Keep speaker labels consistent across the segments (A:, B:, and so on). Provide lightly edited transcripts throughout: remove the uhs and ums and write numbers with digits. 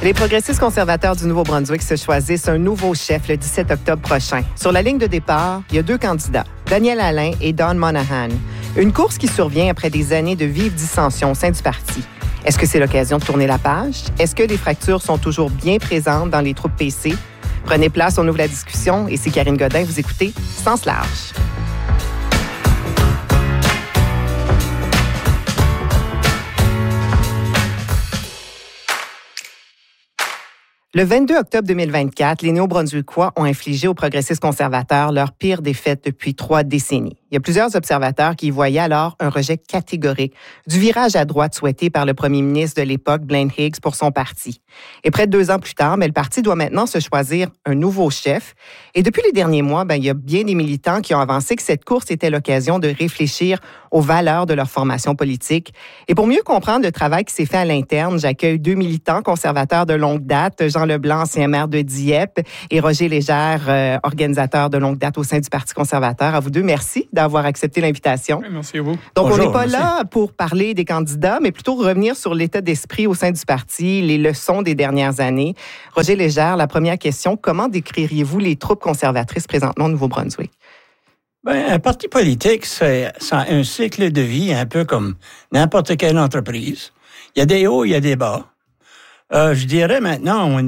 A: Les progressistes conservateurs du Nouveau-Brunswick se choisissent un nouveau chef le 17 octobre prochain. Sur la ligne de départ, il y a 2 candidats, Daniel Alain et Don Monahan. Une course qui survient après des années de vives dissensions au sein du parti. Est-ce que c'est l'occasion de tourner la page? Est-ce que les fractures sont toujours bien présentes dans les troupes PC? Prenez place, on ouvre la discussion et c'est Karine Godin, vous écoutez Sens large. Le 22 octobre 2024, les Néo-Brunswickois ont infligé aux progressistes conservateurs leur pire défaite depuis 3 décennies. Il y a plusieurs observateurs qui y voyaient alors un rejet catégorique du virage à droite souhaité par le premier ministre de l'époque, Blaine Higgs, pour son parti. Et près de 2 ans plus tard, le parti doit maintenant se choisir un nouveau chef. Et depuis les derniers mois, il y a bien des militants qui ont avancé que cette course était l'occasion de réfléchir aux valeurs de leur formation politique. Et pour mieux comprendre le travail qui s'est fait à l'interne, j'accueille 2 militants conservateurs de longue date, Jean Leblanc, ancien maire de Dieppe, et Roger Légère, organisateur de longue date au sein du Parti conservateur. À vous deux, merci d'avoir accepté l'invitation.
B: Oui, merci à vous.
A: Donc,
C: Bonjour,
A: on n'est pas
C: merci.
A: là pour parler des candidats, mais plutôt revenir sur l'état d'esprit au sein du parti, les leçons des dernières années. Roger Légère, la première question, comment décririez-vous les troupes conservatrices présentement au Nouveau-Brunswick?
C: Un parti politique, ça a un cycle de vie un peu comme n'importe quelle entreprise. Il y a des hauts, il y a des bas. Je dirais maintenant, on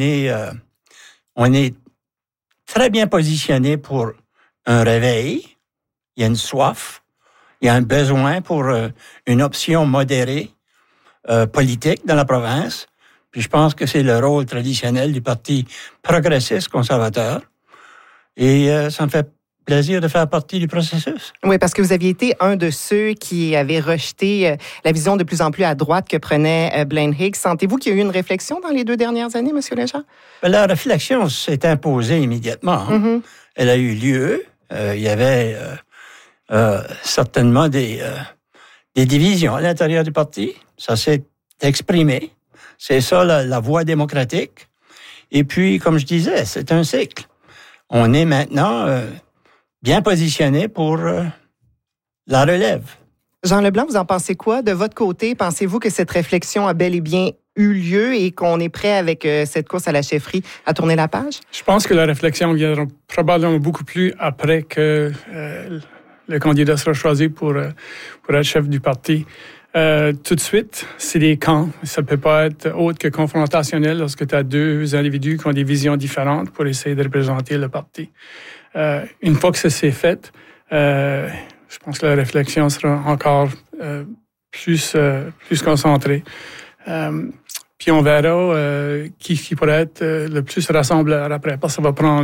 C: est très bien positionné pour un réveil. Il y a une soif. Il y a un besoin pour une option modérée politique dans la province. Puis je pense que c'est le rôle traditionnel du Parti progressiste conservateur. Et ça me fait plaisir de faire partie du processus.
A: Oui, parce que vous aviez été un de ceux qui avaient rejeté la vision de plus en plus à droite que prenait Blaine Higgs. Sentez-vous qu'il y a eu une réflexion dans les 2 dernières années, M. Légère?
C: La réflexion s'est imposée immédiatement.
A: Mm-hmm.
C: Elle a eu lieu. Il y avait certainement des divisions à l'intérieur du parti. Ça s'est exprimé. C'est ça la voie démocratique. Et puis, comme je disais, c'est un cycle. On est maintenant bien positionné pour la relève.
A: Jean Leblanc, vous en pensez quoi? De votre côté, pensez-vous que cette réflexion a bel et bien eu lieu et qu'on est prêt avec cette course à la chefferie à tourner la page?
B: Je pense que la réflexion viendra probablement beaucoup plus après que le candidat sera choisi pour être chef du parti. Tout de suite, c'est des camps. Ça ne peut pas être autre que confrontationnel lorsque tu as 2 individus qui ont des visions différentes pour essayer de représenter le parti. Une fois que ça s'est fait, je pense que la réflexion sera encore plus concentrée. Puis on verra qui pourrait être le plus rassembleur après. Parce que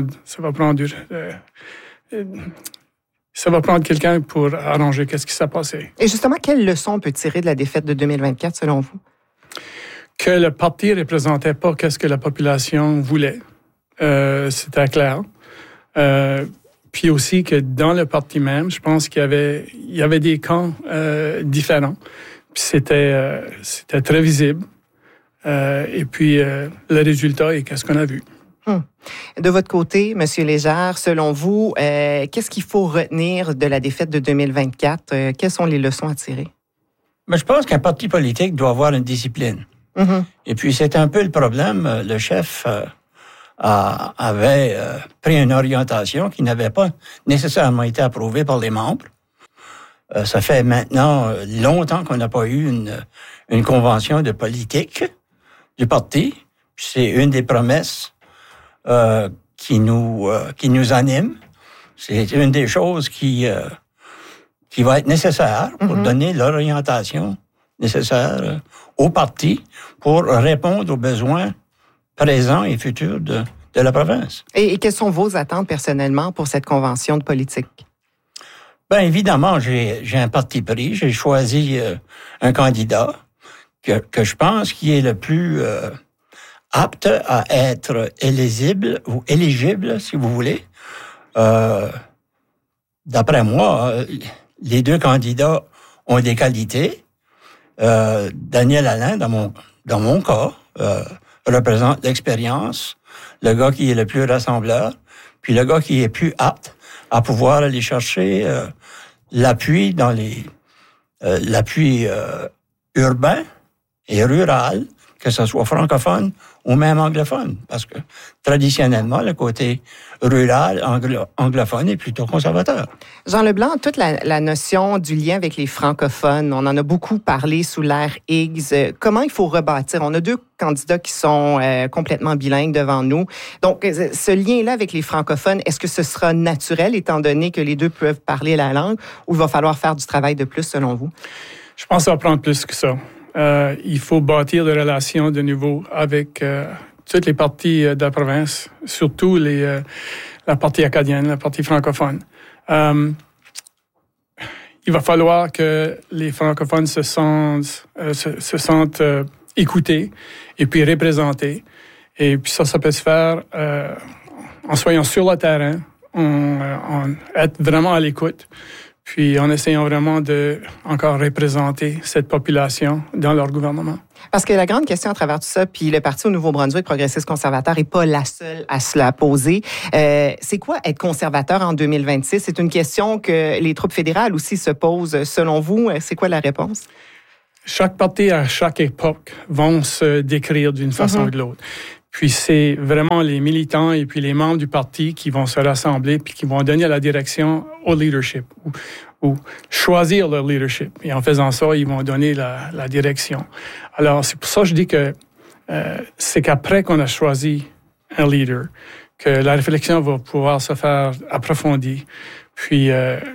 B: ça va prendre quelqu'un pour arranger qu'est-ce qui s'est passé.
A: Et justement, quelle leçon on peut tirer de la défaite de 2024, selon vous?
B: Que le parti ne représentait pas qu'est-ce que la population voulait. C'était clair. Puis aussi que dans le parti même, je pense qu'il y avait des camps différents. Puis c'était très visible. Et puis le résultat est qu'est-ce qu'on a vu.
A: De votre côté, M. Légère, selon vous, qu'est-ce qu'il faut retenir de la défaite de 2024? Quelles sont les leçons à tirer?
C: Mais je pense qu'un parti politique doit avoir une discipline.
A: Mm-hmm.
C: Et puis, c'est un peu le problème. Le chef avait pris une orientation qui n'avait pas nécessairement été approuvée par les membres. Ça fait maintenant longtemps qu'on n'a pas eu une convention de politique du parti. Puis c'est une des promesses qui nous anime. C'est une des choses qui va être nécessaire pour donner l'orientation nécessaire au parti pour répondre aux besoins présents et futurs de la province.
A: Et quelles sont vos attentes personnellement pour cette convention de politique?
C: Bien, évidemment, j'ai un parti pris. J'ai choisi un candidat que je pense qui est le plus apte à être éligible, si vous voulez. D'après moi, les 2 candidats ont des qualités. Daniel Alain, dans mon cas, représente l'expérience, le gars qui est le plus rassembleur, puis le gars qui est plus apte à pouvoir aller chercher l'appui dans l'appui urbain et rural que ce soit francophone ou même anglophone, parce que traditionnellement, le côté rural anglophone est plutôt conservateur.
A: Jean Leblanc, toute la notion du lien avec les francophones, on en a beaucoup parlé sous l'ère Higgs. Comment il faut rebâtir? On a 2 candidats qui sont complètement bilingues devant nous. Donc, ce lien-là avec les francophones, est-ce que ce sera naturel, étant donné que les 2 peuvent parler la langue, ou il va falloir faire du travail de plus, selon vous?
B: Je pense que ça va prendre plus que ça. Il faut bâtir des relations de nouveau avec toutes les parties de la province, surtout la partie acadienne, la partie francophone. Il va falloir que les francophones se sentent écoutés et puis représentés. Et puis ça peut se faire en soyant sur le terrain, en être vraiment à l'écoute, puis en essayant vraiment de encore représenter cette population dans leur gouvernement.
A: Parce que la grande question à travers tout ça, puis le Parti au Nouveau-Brunswick progressiste conservateur n'est pas la seule à se la poser. C'est quoi être conservateur en 2026? C'est une question que les troupes fédérales aussi se posent. Selon vous, c'est quoi la réponse?
B: Chaque parti, à chaque époque, vont se décrire d'une façon ou de l'autre. Puis c'est vraiment les militants et puis les membres du parti qui vont se rassembler puis qui vont donner la direction au leadership ou choisir leur leadership. Et en faisant ça, ils vont donner la direction. Alors, c'est pour ça que je dis que c'est qu'après qu'on a choisi un leader, que la réflexion va pouvoir se faire approfondie. Puis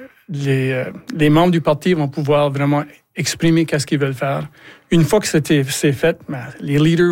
B: les membres du parti vont pouvoir vraiment exprimer qu'est-ce qu'ils veulent faire. Une fois que c'est fait, les leaders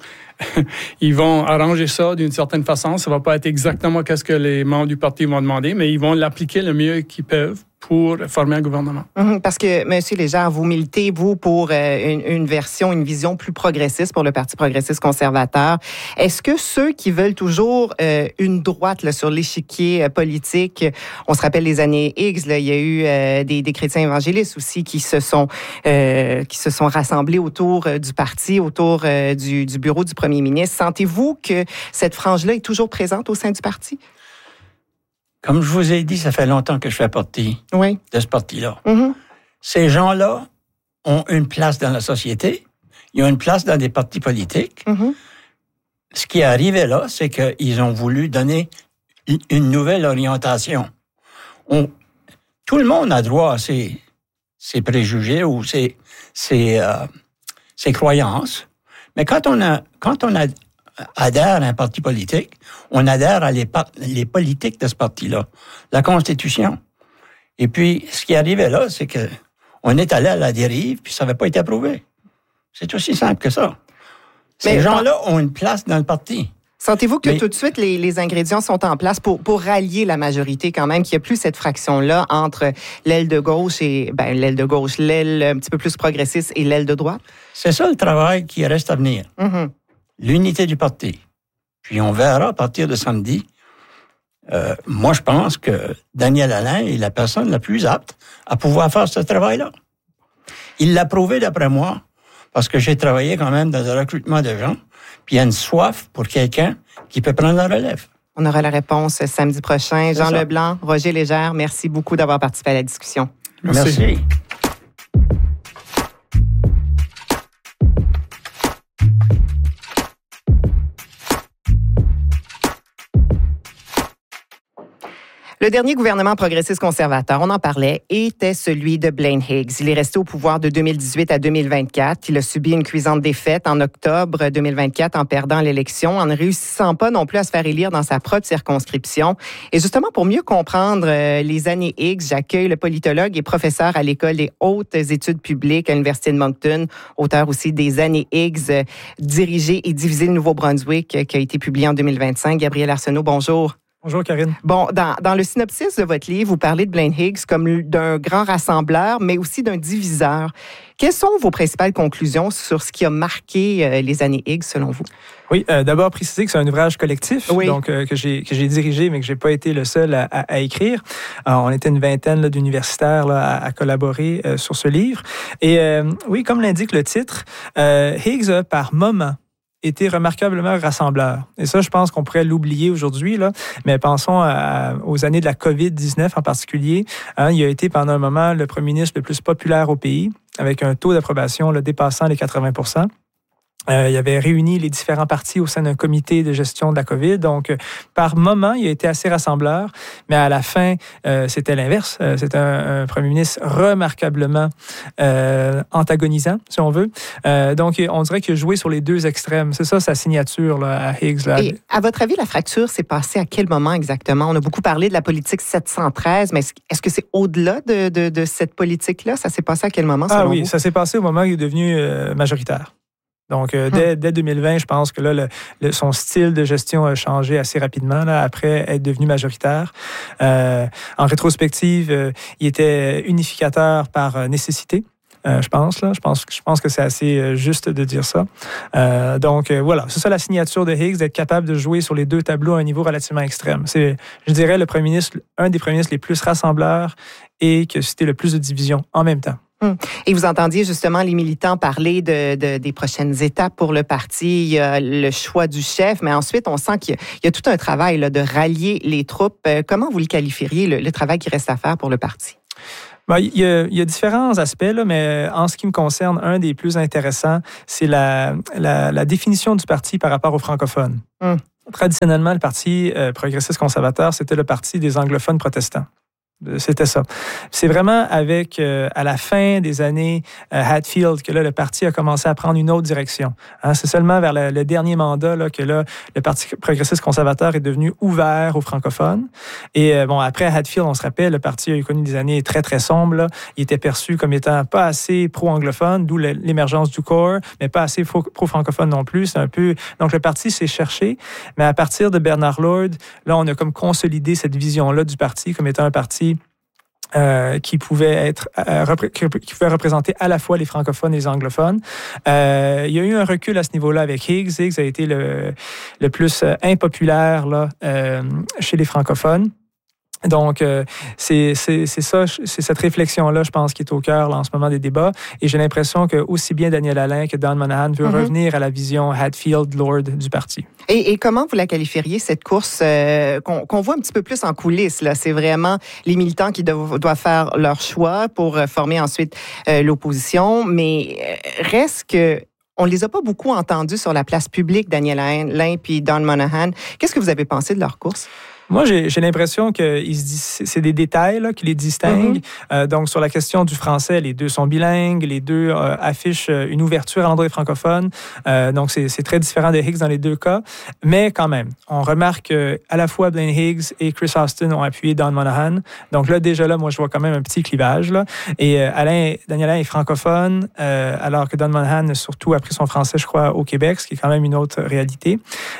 B: ils vont arranger ça d'une certaine façon. Ça va pas être exactement qu'est-ce que les membres du parti vont demander, mais ils vont l'appliquer le mieux qu'ils peuvent pour former un gouvernement.
A: Parce que, M. Légère, vous militez, vous, pour une vision plus progressiste pour le Parti progressiste conservateur. Est-ce que ceux qui veulent toujours une droite là, sur l'échiquier politique, on se rappelle les années X, là, il y a eu des chrétiens évangélistes aussi qui se sont rassemblés autour du parti, autour du bureau du premier ministre. Sentez-vous que cette frange-là est toujours présente au sein du parti?
C: Comme je vous ai dit, ça fait longtemps que je fais partie de ce parti-là. Ces gens-là ont une place dans la société, ils ont une place dans des partis politiques. Ce qui est arrivé là, c'est qu'ils ont voulu donner une nouvelle orientation. Tout le monde a droit à ses préjugés ou ses croyances, mais quand on adhère à un parti politique, on adhère à les politiques de ce parti-là, la Constitution. Et puis, ce qui arrivait là, c'est que on est allé à la dérive, puis ça n'avait pas été approuvé. C'est aussi simple que ça. Ces gens-là ont une place dans le parti.
A: Sentez-vous que tout de suite, les ingrédients sont en place pour rallier la majorité quand même, qu'il n'y a plus cette fraction-là entre l'aile de gauche et l'aile un petit peu plus progressiste et l'aile de droite?
C: C'est ça le travail qui reste à venir. L'unité du parti. Puis on verra à partir de samedi. Moi, je pense que Daniel Alain est la personne la plus apte à pouvoir faire ce travail-là. Il l'a prouvé d'après moi, parce que j'ai travaillé quand même dans le recrutement de gens, puis il y a une soif pour quelqu'un qui peut prendre la relève.
A: On aura la réponse samedi prochain. Jean Leblanc, Roger Légère, merci beaucoup d'avoir participé à la discussion.
C: Merci.
A: Le dernier gouvernement progressiste conservateur, on en parlait, était celui de Blaine Higgs. Il est resté au pouvoir de 2018 à 2024. Il a subi une cuisante défaite en octobre 2024 en perdant l'élection, en ne réussissant pas non plus à se faire élire dans sa propre circonscription. Et justement, pour mieux comprendre les années Higgs, j'accueille le politologue et professeur à l'École des hautes études publiques à l'Université de Moncton, auteur aussi des années Higgs, Diriger et diviser le Nouveau-Brunswick, qui a été publié en 2025. Gabriel Arsenault, bonjour.
D: Bonjour, Karine.
A: Bon, dans le synopsis de votre livre, vous parlez de Blaine Higgs comme d'un grand rassembleur, mais aussi d'un diviseur. Quelles sont vos principales conclusions sur ce qui a marqué les années Higgs, selon vous?
D: Oui, d'abord préciser que c'est un ouvrage collectif, donc que j'ai dirigé, mais que j'ai pas été le seul à écrire. Alors, on était une vingtaine d'universitaires à collaborer sur ce livre. Et oui, comme l'indique le titre, Higgs a par moments été remarquablement rassembleur. Et ça, je pense qu'on pourrait l'oublier aujourd'hui, là. Mais pensons aux années de la COVID-19 en particulier. Il a été pendant un moment le premier ministre le plus populaire au pays, avec un taux d'approbation dépassant les 80%. Il avait réuni les différents partis au sein d'un comité de gestion de la COVID. Donc, par moment, il a été assez rassembleur, mais à la fin, c'était l'inverse. C'était un premier ministre remarquablement antagonisant, si on veut. Donc, on dirait qu'il a joué sur les deux extrêmes. C'est ça, sa signature là, à Higgs. Là.
A: Et à votre avis, la fracture s'est passée à quel moment exactement? On a beaucoup parlé de la politique 713, mais est-ce que c'est au-delà de cette politique-là? Ça s'est passé à quel moment, selon vous?
D: Ça s'est passé au moment où il est devenu majoritaire. Donc, dès 2020, je pense que là, son style de gestion a changé assez rapidement là, après être devenu majoritaire. En rétrospective, il était unificateur par nécessité. Je pense que c'est assez juste de dire ça. Donc, voilà, c'est ça la signature de Higgs, d'être capable de jouer sur les deux tableaux à un niveau relativement extrême. C'est, je dirais, un des premiers ministres les plus rassembleurs et que c'était le plus de divisions en même temps.
A: Et vous entendiez justement les militants parler des prochaines étapes pour le parti. Il y a le choix du chef, mais ensuite, on sent qu'il y a tout un travail là, de rallier les troupes. Comment vous le qualifieriez, le travail qui reste à faire pour le parti?
D: Bien, il y a différents aspects, là, mais en ce qui me concerne, un des plus intéressants, c'est la définition du parti par rapport aux francophones. Traditionnellement, le Parti progressiste conservateur, c'était le parti des anglophones protestants. C'était ça. C'est vraiment avec, à la fin des années Hatfield, que là, le parti a commencé à prendre une autre direction. C'est seulement vers le dernier mandat là, que là, le Parti progressiste conservateur est devenu ouvert aux francophones. Et après Hatfield, on se rappelle, le parti a connu des années très, très sombres. Là. Il était perçu comme étant pas assez pro-anglophone, d'où l'émergence du CORE, mais pas assez pro-francophone non plus. C'est un peu... Donc, le parti s'est cherché, mais à partir de Bernard Lord, là, on a comme consolidé cette vision-là du parti comme étant un parti qui pouvait qui pouvait représenter à la fois les francophones et les anglophones. Il y a eu un recul à ce niveau-là avec Higgs. Higgs a été le plus impopulaire là, chez les francophones. Donc, c'est ça, c'est cette réflexion-là, je pense, qui est au cœur là, en ce moment des débats. Et j'ai l'impression que aussi bien Daniel Alain que Don Monahan veut revenir à la vision Hatfield-Lord du parti.
A: Et comment vous la qualifieriez, cette course qu'on voit un petit peu plus en coulisses? Là? C'est vraiment les militants qui doivent faire leur choix pour former ensuite l'opposition. Mais reste que... On ne les a pas beaucoup entendus sur la place publique, Daniel Alain puis Don Monahan. Qu'est-ce que vous avez pensé de leur course?
D: Moi, j'ai l'impression que c'est des détails là, qui les distinguent. Donc, sur la question du français, les deux sont bilingues, les deux affichent une ouverture à l'endroit des francophones. Donc, c'est très différent de Higgs dans les deux cas. Mais quand même, on remarque qu'à la fois Blaine Higgs et Chris Austin ont appuyé Don Monahan. Donc là, déjà là, moi, je vois quand même un petit clivage. Là. Et Daniel Alain est francophone, alors que Don Monahan, surtout, a pris son français, je crois, au Québec, ce qui est quand même une autre réalité.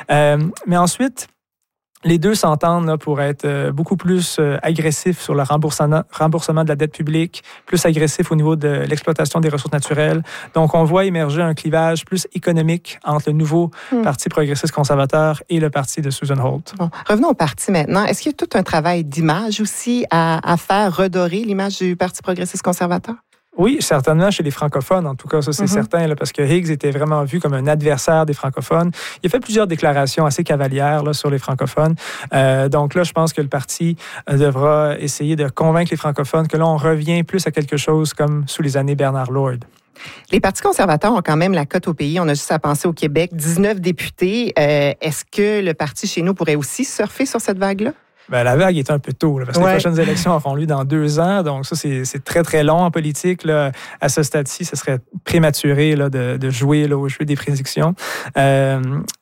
D: Mais ensuite... Les deux s'entendent là, pour être beaucoup plus agressifs sur le remboursement de la dette publique, plus agressifs au niveau de l'exploitation des ressources naturelles. Donc, on voit émerger un clivage plus économique entre le nouveau Parti progressiste conservateur et le parti de Susan Holt.
A: Bon, revenons au parti maintenant. Est-ce qu'il y a tout un travail d'image aussi à faire redorer l'image du Parti progressiste conservateur?
D: Oui, certainement chez les francophones, en tout cas, ça c'est certain, là, parce que Higgs était vraiment vu comme un adversaire des francophones. Il a fait plusieurs déclarations assez cavalières là, sur les francophones. Donc là, je pense que le parti devra essayer de convaincre les francophones que là, on revient plus à quelque chose comme sous les années Bernard Lord.
A: Les partis conservateurs ont quand même la cote au pays. On a juste à penser au Québec, 19 députés. Est-ce que le parti chez nous pourrait aussi surfer sur cette vague-là?
D: Ben, la vague est un peu tôt, là, parce que les prochaines élections auront lieu dans 2 ans. Donc, ça, c'est très, très long en politique. Là. À ce stade-ci, ce serait prématuré là, de jouer là, au jeu des prédictions. Mais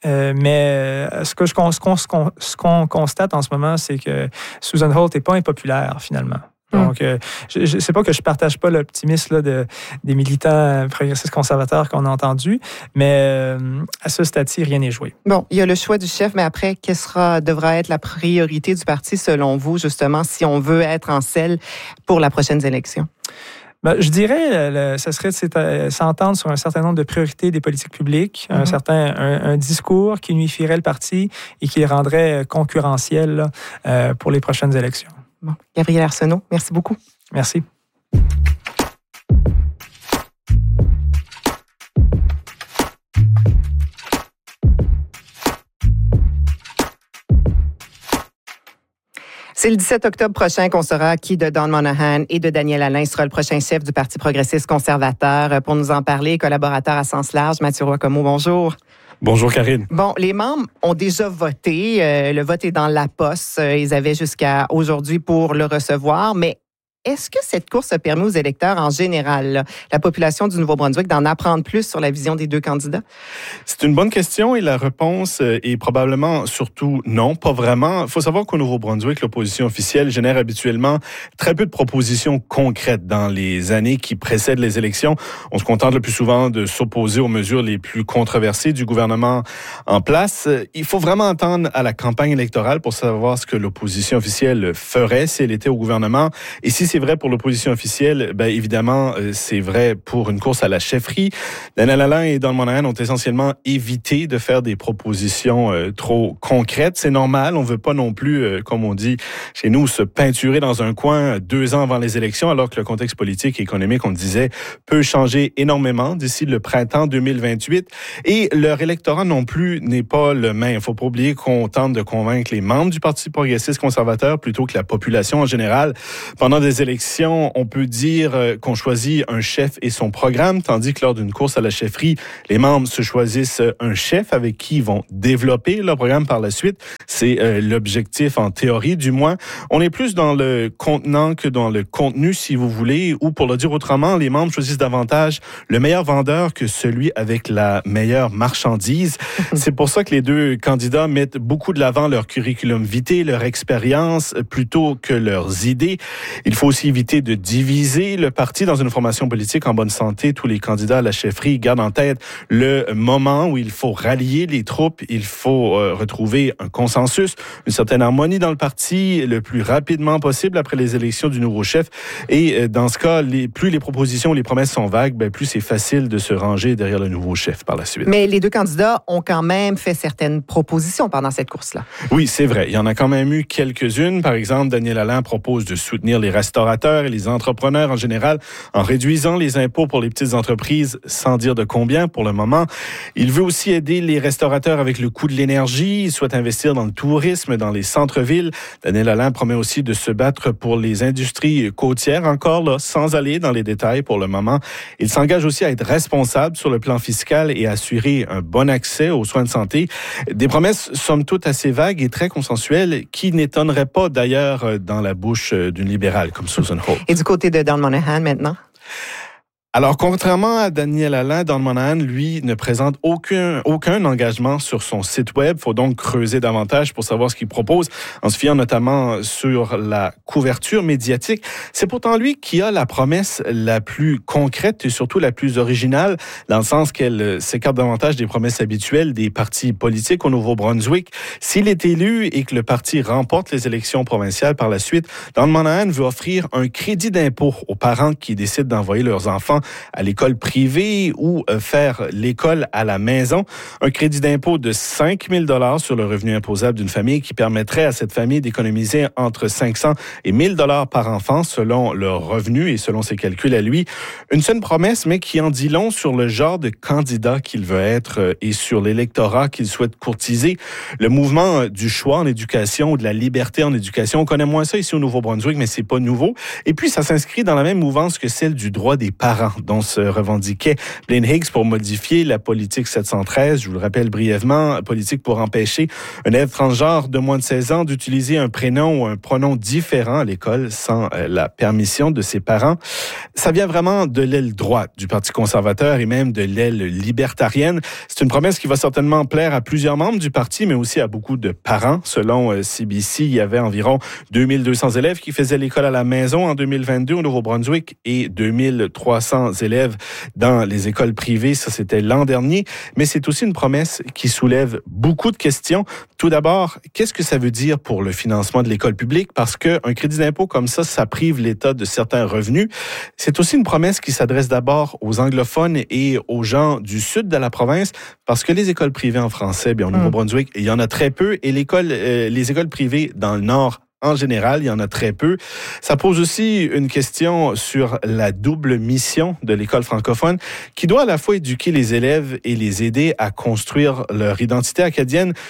D: ce qu'on constate en ce moment, c'est que Susan Holt n'est pas impopulaire, finalement. Donc, c'est pas que je partage pas l'optimisme là, des militants progressistes conservateurs qu'on a entendus, mais à ce stade-ci, rien n'est joué.
A: Bon, il y a le choix du chef, mais après, devra être la priorité du parti, selon vous, justement, si on veut être en selle pour la prochaine élection?
D: Ben, je dirais, ça serait de s'entendre sur un certain nombre de priorités des politiques publiques, un discours qui unifierait le parti et qui le rendrait concurrentiel là, pour les prochaines élections.
A: Bon. Gabriel Arsenault, merci beaucoup.
D: Merci.
A: C'est le 17 octobre prochain qu'on saura qui de Don Monahan et de Daniel Alain sera le prochain chef du Parti progressiste conservateur. Pour nous en parler, collaborateur à Sens Large, Mathieu Roy-Comeau, bonjour.
E: Bonjour Karine.
A: Bon, les membres ont déjà voté. Le vote est dans la poste. Ils avaient jusqu'à aujourd'hui pour le recevoir, mais est-ce que cette course a permis aux électeurs en général, la population du Nouveau-Brunswick, d'en apprendre plus sur la vision des deux candidats?
E: C'est une bonne question et la réponse est probablement surtout non, pas vraiment. Il faut savoir qu'au Nouveau-Brunswick, l'opposition officielle génère habituellement très peu de propositions concrètes dans les années qui précèdent les élections. On se contente le plus souvent de s'opposer aux mesures les plus controversées du gouvernement en place. Il faut vraiment attendre à la campagne électorale pour savoir ce que l'opposition officielle ferait si elle était au gouvernement. Et si c'est vrai pour l'opposition officielle, bien évidemment, c'est vrai pour une course à la chefferie. Daniel Alain et Don Monahan ont essentiellement évité de faire des propositions trop concrètes. C'est normal, on veut pas non plus, comme on dit chez nous, se peinturer dans un coin 2 ans avant les élections, alors que le contexte politique et économique, on le disait, peut changer énormément d'ici le printemps 2028. Et leur électorat non plus n'est pas le même. Il faut pas oublier qu'on tente de convaincre les membres du Parti progressiste conservateur plutôt que la population en général. Pendant des élections, on peut dire qu'on choisit un chef et son programme, tandis que lors d'une course à la chefferie, les membres se choisissent un chef avec qui ils vont développer leur programme par la suite. C'est l'objectif en théorie, du moins. On est plus dans le contenant que dans le contenu, si vous voulez, ou pour le dire autrement, les membres choisissent davantage le meilleur vendeur que celui avec la meilleure marchandise. C'est pour ça que les deux candidats mettent beaucoup de l'avant leur curriculum vitae, leur expérience, plutôt que leurs idées. Il faut aussi éviter de diviser le parti dans une formation politique en bonne santé. Tous les candidats à la chefferie gardent en tête le moment où il faut rallier les troupes, il faut retrouver un consensus, une certaine harmonie dans le parti le plus rapidement possible après les élections du nouveau chef. Et dans ce cas, plus les propositions, les promesses sont vagues, plus c'est facile de se ranger derrière le nouveau chef par la suite.
A: Mais les deux candidats ont quand même fait certaines propositions pendant cette course-là.
E: Oui, c'est vrai. Il y en a quand même eu quelques-unes. Par exemple, Daniel Alain propose de soutenir les restaurateurs et les entrepreneurs en général en réduisant les impôts pour les petites entreprises sans dire de combien pour le moment. Il veut aussi aider les restaurateurs avec le coût de l'énergie. Il souhaite investir dans le tourisme, dans les centres-villes. Daniel Alain promet aussi de se battre pour les industries côtières, encore là, sans aller dans les détails pour le moment. Il s'engage aussi à être responsable sur le plan fiscal et à assurer un bon accès aux soins de santé. Des promesses, somme toute, assez vagues et très consensuelles qui n'étonneraient pas d'ailleurs dans la bouche d'une libérale comme Susan Holt.
A: Et du côté de Don Monahan maintenant?
E: Alors, contrairement à Daniel Alain, Don Monahan, lui, ne présente aucun engagement sur son site web. Il faut donc creuser davantage pour savoir ce qu'il propose, en se fiant notamment sur la couverture médiatique. C'est pourtant lui qui a la promesse la plus concrète et surtout la plus originale, dans le sens qu'elle s'écarte davantage des promesses habituelles des partis politiques au Nouveau-Brunswick. S'il est élu et que le parti remporte les élections provinciales par la suite, Don Monahan veut offrir un crédit d'impôt aux parents qui décident d'envoyer leurs enfants à l'école privée ou faire l'école à la maison. Un crédit d'impôt de 5 000 $ sur le revenu imposable d'une famille qui permettrait à cette famille d'économiser entre 500 et 1 000 $ par enfant selon leur revenu et selon ses calculs à lui. Une seule promesse, mais qui en dit long sur le genre de candidat qu'il veut être et sur l'électorat qu'il souhaite courtiser. Le mouvement du choix en éducation ou de la liberté en éducation, on connaît moins ça ici au Nouveau-Brunswick, mais c'est pas nouveau. Et puis, ça s'inscrit dans la même mouvance que celle du droit des parents, dont se revendiquait Blaine Higgs pour modifier la politique 713, je vous le rappelle brièvement, politique pour empêcher un élève transgenre de moins de 16 ans d'utiliser un prénom ou un pronom différent à l'école sans la permission de ses parents. Ça vient vraiment de l'aile droite du Parti conservateur et même de l'aile libertarienne. C'est une promesse qui va certainement plaire à plusieurs membres du parti, mais aussi à beaucoup de parents. Selon CBC, il y avait environ 2200 élèves qui faisaient l'école à la maison en 2022 au Nouveau-Brunswick et 2300 élèves dans les écoles privées. Ça, c'était l'an dernier. Mais c'est aussi une promesse qui soulève beaucoup de questions. Tout d'abord, qu'est-ce que ça veut dire pour le financement de l'école publique? Parce qu'un crédit d'impôt comme ça prive l'État de certains revenus. C'est aussi une promesse qui s'adresse d'abord aux anglophones et aux gens du sud de la province, parce que les écoles privées en français, bien, au Nouveau-Brunswick, il y en a très peu. Et les écoles privées dans le nord, en général, il y en a très peu. Ça pose aussi une question sur la double mission de l'école francophone qui doit à la fois éduquer les élèves et les aider à construire leur identité acadienne.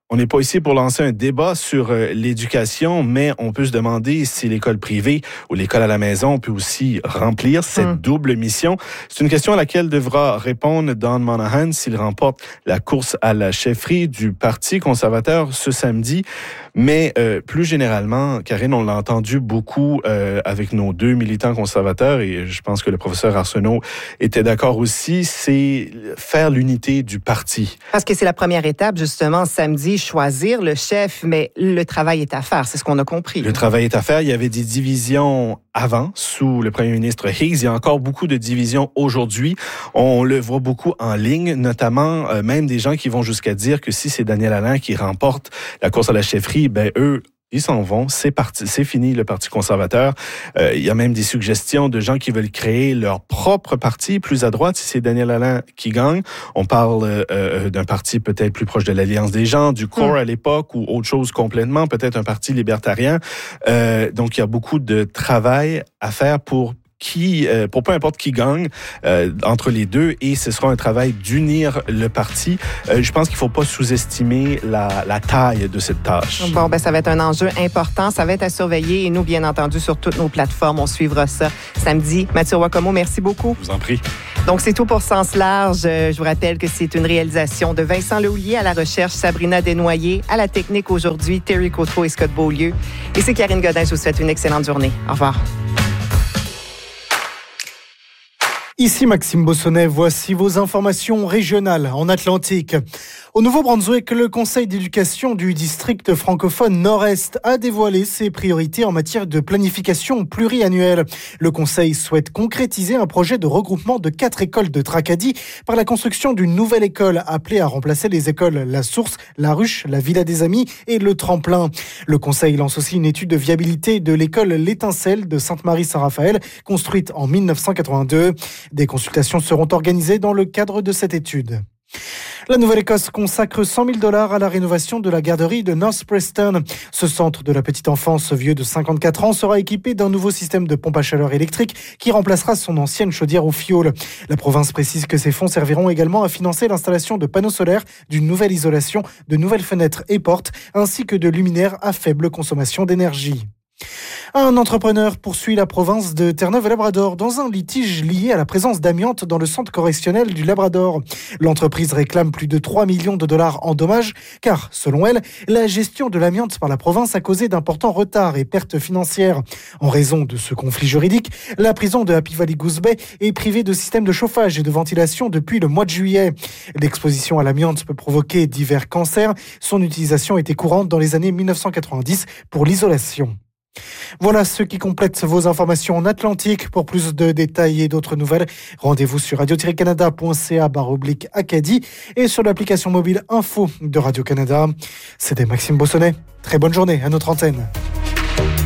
E: On n'est pas ici pour lancer un débat sur l'éducation, mais on peut se demander si l'école privée ou l'école à la maison peut aussi remplir cette double mission. C'est une question à laquelle devra répondre Don Monahan s'il remporte la course à la chefferie du Parti conservateur ce samedi. Mais plus généralement, Karine, on l'a entendu beaucoup avec nos deux militants conservateurs, et je pense que le professeur Arsenault était d'accord aussi, c'est faire l'unité du parti.
A: Parce que c'est la première étape, justement, samedi, choisir le chef, mais le travail est à faire, c'est ce qu'on a compris.
E: Le travail est à faire. Il y avait des divisions avant, sous le premier ministre Higgs. Il y a encore beaucoup de divisions aujourd'hui. On le voit beaucoup en ligne, notamment même des gens qui vont jusqu'à dire que si c'est Daniel Alain qui remporte la course à la chefferie, ben eux, ils s'en vont, c'est fini le Parti conservateur. Il y a même des suggestions de gens qui veulent créer leur propre parti, plus à droite, si c'est Daniel Alain qui gagne. On parle d'un parti peut-être plus proche de l'Alliance des gens, du CORE à l'époque, ou autre chose complètement, peut-être un parti libertarien. Donc, il y a beaucoup de travail à faire pour peu importe qui gagne entre les deux, et ce sera un travail d'unir le parti. Je pense qu'il ne faut pas sous-estimer la taille de cette tâche.
A: Bon, ça va être un enjeu important, ça va être à surveiller, et nous, bien entendu, sur toutes nos plateformes, on suivra ça samedi. Mathieu Wacomo, merci beaucoup.
E: Je vous en prie.
A: Donc, c'est tout pour Sens Large. Je vous rappelle que c'est une réalisation de Vincent Lehouillier, à la recherche Sabrina Desnoyers, à la technique aujourd'hui Terry Cotreau et Scott Beaulieu. Et c'est Karine Godin, je vous souhaite une excellente journée. Au revoir.
F: Ici Maxime Bossonnet, voici vos informations régionales en Atlantique. Au Nouveau-Brunswick, le Conseil d'éducation du district francophone Nord-Est a dévoilé ses priorités en matière de planification pluriannuelle. Le Conseil souhaite concrétiser un projet de regroupement de 4 écoles de Tracadie par la construction d'une nouvelle école appelée à remplacer les écoles La Source, La Ruche, la Villa des Amis et le Tremplin. Le Conseil lance aussi une étude de viabilité de l'école L'Étincelle de Sainte-Marie-Saint-Raphaël, construite en 1982. Des consultations seront organisées dans le cadre de cette étude. La Nouvelle-Écosse consacre $100,000 à la rénovation de la garderie de North Preston. Ce centre de la petite enfance vieux de 54 ans sera équipé d'un nouveau système de pompe à chaleur électrique qui remplacera son ancienne chaudière au fioul. La province précise que ces fonds serviront également à financer l'installation de panneaux solaires, d'une nouvelle isolation, de nouvelles fenêtres et portes, ainsi que de luminaires à faible consommation d'énergie. Un entrepreneur poursuit la province de Terre-Neuve-et-Labrador dans un litige lié à la présence d'amiante dans le centre correctionnel du Labrador. L'entreprise réclame plus de $3 millions en dommages car, selon elle, la gestion de l'amiante par la province a causé d'importants retards et pertes financières. En raison de ce conflit juridique, la prison de Happy Valley Goose Bay est privée de système de chauffage et de ventilation depuis le mois de juillet. L'exposition à l'amiante peut provoquer divers cancers. Son utilisation était courante dans les années 1990 pour l'isolation. Voilà ce qui complète vos informations en Atlantique. Pour plus de détails et d'autres nouvelles, rendez-vous sur radio-canada.ca/Acadie et sur l'application mobile Info de Radio-Canada. C'était Maxime Bossonnet. Très bonne journée à notre antenne.